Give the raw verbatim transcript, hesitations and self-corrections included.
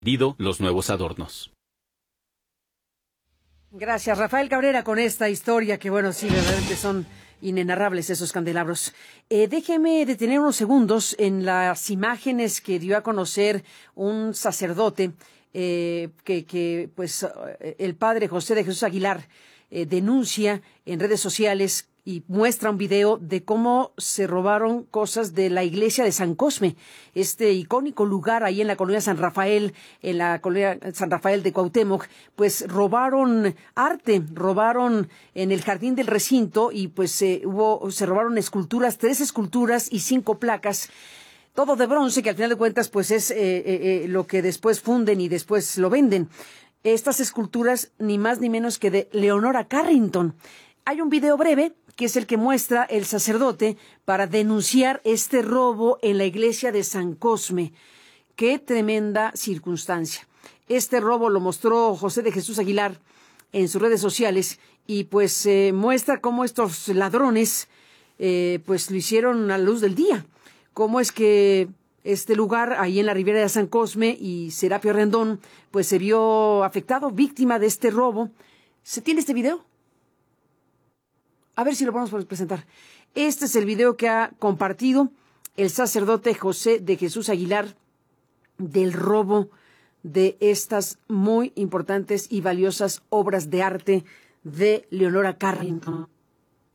los nuevos adornos. Gracias, Rafael Cabrera, con esta historia que, bueno, sí, verdaderamente son inenarrables esos candelabros. Eh, déjeme detener unos segundos en las imágenes que dio a conocer un sacerdote eh, que, que, pues, el padre José de Jesús Aguilar eh, denuncia en redes sociales y muestra un video de cómo se robaron cosas de la iglesia de San Cosme, este icónico lugar ahí en la colonia San Rafael, en la colonia San Rafael de Cuauhtémoc. Pues robaron arte, robaron en el jardín del recinto y pues eh, hubo, se robaron esculturas, tres esculturas y cinco placas, todo de bronce, que al final de cuentas pues es eh, eh, eh, lo que después funden y después lo venden. Estas esculturas ni más ni menos que de Leonora Carrington. Hay un video breve que es el que muestra el sacerdote para denunciar este robo en la iglesia de San Cosme. Qué tremenda circunstancia. Este robo lo mostró José de Jesús Aguilar en sus redes sociales y pues eh, muestra cómo estos ladrones eh, pues lo hicieron a la luz del día. Cómo es que este lugar ahí en la ribera de San Cosme y Serapio Rendón pues se vio afectado, víctima de este robo. ¿Se tiene este video? A ver si lo podemos presentar. Este es el video que ha compartido el sacerdote José de Jesús Aguilar del robo de estas muy importantes y valiosas obras de arte de Leonora Carrington.